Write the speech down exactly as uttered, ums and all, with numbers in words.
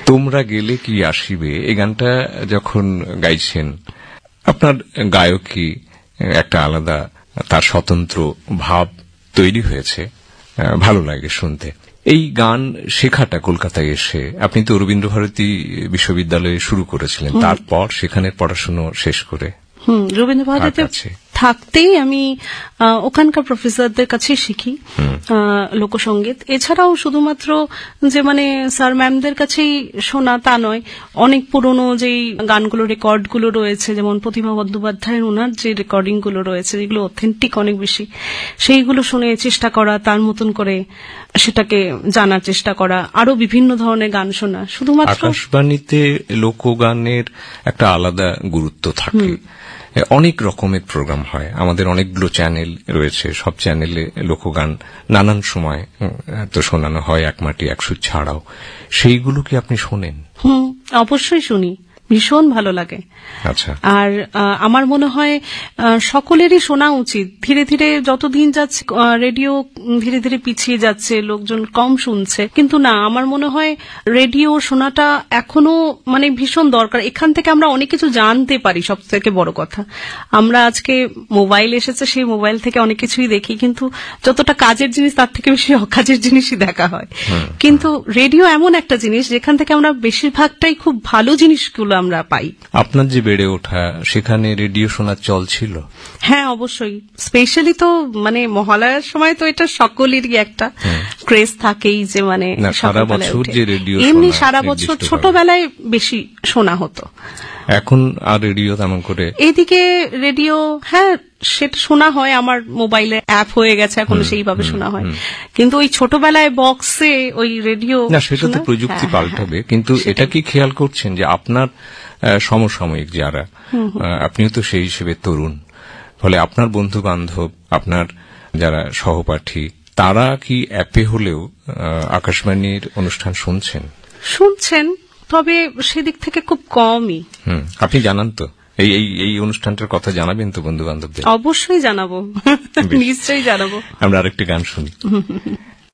তোমরা গেলে কি আসিবে, এই গানটা যখন গাইছেন আপনার গায়কী একটা আলাদা তার স্বতন্ত্র ভাব তৈরি হয়েছে, ভালো লাগে শুনতে। এই গান শেখাটা কলকাতায় এসে, আপনি তো রবীন্দ্রভারতী বিশ্ববিদ্যালয়ে শুরু করেছিলেন, তারপর সেখানে পড়াশোনা শেষ করে হুম রবীন্দ্রভারতীতে থাকতেই আমি ওখানকার প্রফেসরদের কাছে শিখি লোকসঙ্গীত। এছাড়াও শুধুমাত্র যে মানে স্যার ম্যামদের কাছেই শোনা তা নয়, অনেক পুরনো যেই গানগুলো রেকর্ডগুলো রয়েছে, যেমন প্রতিমা বন্দ্যোপাধ্যায়ের ওনার যে রেকর্ডিংগুলো রয়েছে যেগুলো অথেন্টিক অনেক বেশি, সেইগুলো শুনে চেষ্টা করা, তার মতন করে সেটাকে জানার চেষ্টা করা, আরো বিভিন্ন ধরনের গান শোনা। শুধুমাত্র আকাশবাণীতে লোকগানের একটা আলাদা গুরুত্ব থাকে, অনেক রকমের প্রোগ্রাম হয়, আমাদের অনেকগুলো চ্যানেল রয়েছে, সব চ্যানেলে লোকগান নানান সময় তো শোনানো হয়, একমাটি একসুর ছাড়াও। সেইগুলো কি আপনি শোনেন? হুম, অবশ্যই শুনি, ভীষণ ভালো লাগে। আচ্ছা। আর আমার মনে হয় সকলেরই শোনা উচিত। ধীরে ধীরে যতদিন যাচ্ছে রেডিও ধীরে ধীরে পিছিয়ে যাচ্ছে, লোকজন কম শুনছে, কিন্তু না, আমার মনে হয় রেডিও শোনাটা এখনো মানে ভীষণ দরকার। এখান থেকে আমরা অনেক কিছু জানতে পারি। সব থেকে বড় কথা, আমরা আজকে মোবাইল এসেছে, সেই মোবাইল থেকে অনেক কিছুই দেখি, কিন্তু যতটা কাজের জিনিস তার থেকে বেশি অকাজের জিনিসই দেখা হয়। কিন্তু রেডিও এমন একটা জিনিস যেখান থেকে আমরা বেশিরভাগটাই খুব ভালো জিনিসগুলো আমরা পাই। আপনার যে বেড়ে ওঠা, সেখানে রেডিও শোনার চল ছিল? হ্যাঁ, অবশ্যই। স্পেশালি তো মানে মহালয়ার সময় তো এটা সকলেরই একটা ক্রেজ থাকেই যে মানে সারা বছর যে রেডিও, এমনি সারা বছর ছোটবেলায় বেশি শোনা হতো। এখন আর রেডিও তেমন করে এদিকে রেডিও, হ্যাঁ সেটা শোনা হয়, আমার মোবাইলে অ্যাপ হয়ে গেছে, এখন সেইভাবে শোনা হয়, কিন্তু ওই ছোটবেলায় বক্সে ওই রেডিও না, সেটা তো প্রযুক্তি পাল্টাবে। কিন্তু এটা কি খেয়াল করছেন যে আপনার সমসাময়িক যারা, আপনিও তো সেই হিসেবে তরুণ, ফলে আপনার বন্ধু বান্ধব, আপনার যারা সহপাঠী, তারা কি অ্যাপে হলেও আকাশবাণীর অনুষ্ঠান শুনছেন? শুনছেন, তবে সেদিক থেকে খুব কমই। হুম, আপনি জানান তো, এই এই অনুষ্ঠানটার কথা জানাবেন তো বন্ধু বান্ধবদের? অবশ্যই জানাবো, নিশ্চয়ই জানাবো। আমরা আরেকটি গান শুনি।